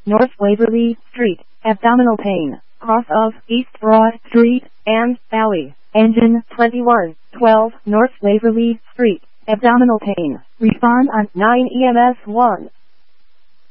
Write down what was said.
North Waverly Street, abdominal pain, cross of East Broad Street, and Valley. Engine 2112, North Waverly Street, abdominal pain. Respond on 9 EMS 1.